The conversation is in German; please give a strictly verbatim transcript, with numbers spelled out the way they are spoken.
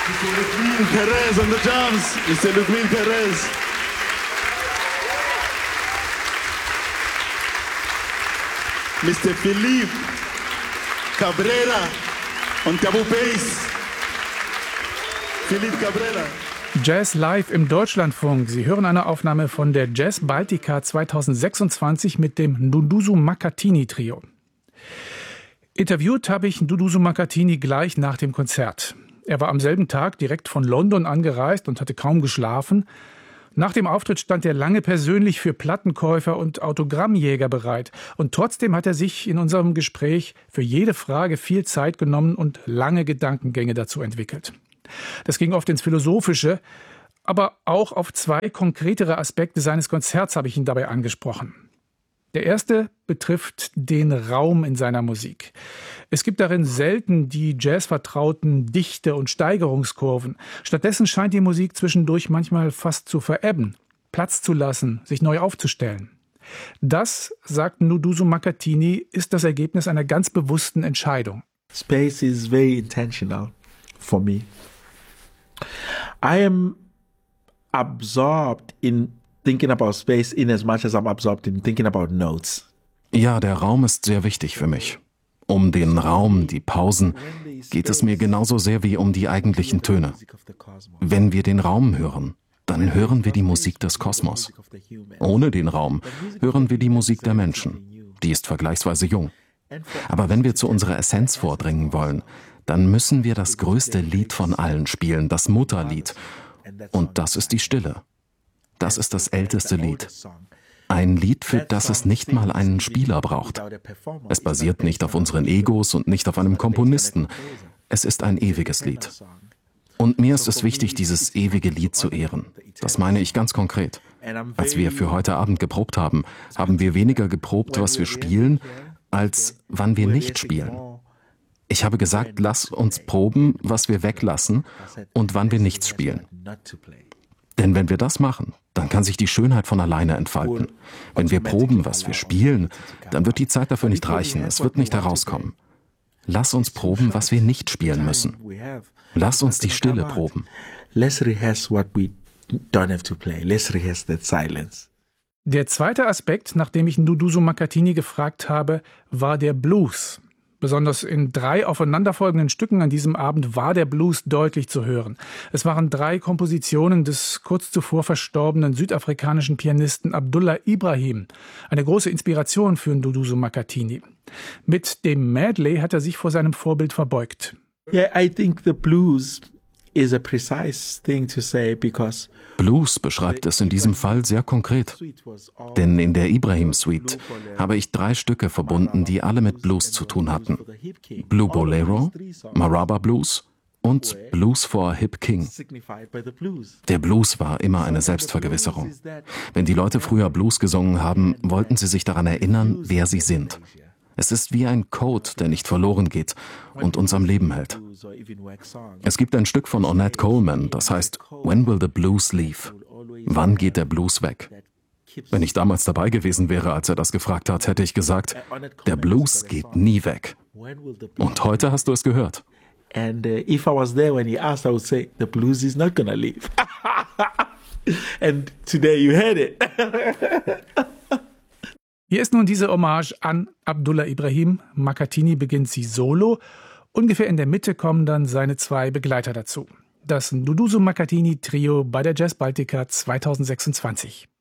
Mister Ludwig Perez on the drums. Mister Ludwig Perez. Mister Philippe Cabrera on Tabou Bass. Philippe Cabrera. Jazz live im Deutschlandfunk. Sie hören eine Aufnahme von der Jazz Baltica zweitausendsechsundzwanzig mit dem Nduduzo Makhathini Trio. Interviewt habe ich Nduduzo Makhathini gleich nach dem Konzert. Er war am selben Tag direkt von London angereist und hatte kaum geschlafen. Nach dem Auftritt stand er lange persönlich für Plattenkäufer und Autogrammjäger bereit. Und trotzdem hat er sich in unserem Gespräch für jede Frage viel Zeit genommen und lange Gedankengänge dazu entwickelt. Das ging oft ins Philosophische, aber auch auf zwei konkretere Aspekte seines Konzerts habe ich ihn dabei angesprochen. Der erste betrifft den Raum in seiner Musik. Es gibt darin selten die jazzvertrauten Dichte- und Steigerungskurven. Stattdessen scheint die Musik zwischendurch manchmal fast zu verebben, Platz zu lassen, sich neu aufzustellen. Das, sagt Nduduzo Makhathini, ist das Ergebnis einer ganz bewussten Entscheidung. Space is very intentional for me. I am absorbed in thinking about space in as much as I'm absorbed in thinking about notes. Ja, der Raum ist sehr wichtig für mich. Um den Raum, die Pausen, geht es mir genauso sehr wie um die eigentlichen Töne. Wenn wir den Raum hören, dann hören wir die Musik des Kosmos. Ohne den Raum hören wir die Musik der Menschen. Die ist vergleichsweise jung. Aber wenn wir zu unserer Essenz vordringen wollen, dann müssen wir das größte Lied von allen spielen, das Mutterlied. Und das ist die Stille. Das ist das älteste Lied. Ein Lied, für das es nicht mal einen Spieler braucht. Es basiert nicht auf unseren Egos und nicht auf einem Komponisten. Es ist ein ewiges Lied. Und mir ist es wichtig, dieses ewige Lied zu ehren. Das meine ich ganz konkret. Als wir für heute Abend geprobt haben, haben wir weniger geprobt, was wir spielen, als wann wir nicht spielen. Ich habe gesagt, lass uns proben, was wir weglassen und wann wir nichts spielen. Denn wenn wir das machen, dann kann sich die Schönheit von alleine entfalten. Wenn wir proben, was wir spielen, dann wird die Zeit dafür nicht reichen, es wird nicht herauskommen. Lass uns proben, was wir nicht spielen müssen. Lass uns die Stille proben. Let's rehearse what we don't have to play. Let's rehearse that silence. Der zweite Aspekt, nach dem ich Nduduzo Makhathini gefragt habe, war der Blues. Besonders in drei aufeinanderfolgenden Stücken an diesem Abend war der Blues deutlich zu hören. Es waren drei Kompositionen des kurz zuvor verstorbenen südafrikanischen Pianisten Abdullah Ibrahim. Eine große Inspiration für Nduduzo Makhathini. Mit dem Medley hat er sich vor seinem Vorbild verbeugt. Yeah, I think the blues is a precise thing to say because Blues beschreibt es in diesem Fall sehr konkret. Denn in der Ibrahim Suite habe ich drei Stücke verbunden, die alle mit Blues zu tun hatten. Blue Bolero, Maraba Blues und Blues for Hip King. Der Blues war immer eine Selbstvergewisserung. Wenn die Leute früher Blues gesungen haben, wollten sie sich daran erinnern, wer sie sind. Es ist wie ein Code, der nicht verloren geht und uns am Leben hält. Es gibt ein Stück von Ornette Coleman, das heißt When Will the Blues Leave? Wann geht der Blues weg? Wenn ich damals dabei gewesen wäre, als er das gefragt hat, hätte ich gesagt, der Blues geht nie weg. Und heute hast du es gehört. And uh, if I was there when he asked, I would say, the blues is not gonna leave. And today you heard it. Hier ist nun diese Hommage an Abdullah Ibrahim. Makhathini beginnt sie solo. Ungefähr in der Mitte kommen dann seine zwei Begleiter dazu. Das Nduduzo Makhathini Trio bei der Jazz Baltica zweitausendsechsundzwanzig.